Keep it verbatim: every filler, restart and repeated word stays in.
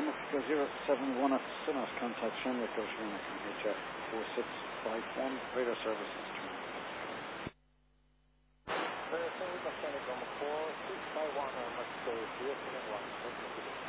zero seven one at Sinos, contact Shamrock Ocean H F four six five one, radar services. Mechanic on four six five one, uh, much zero seven one.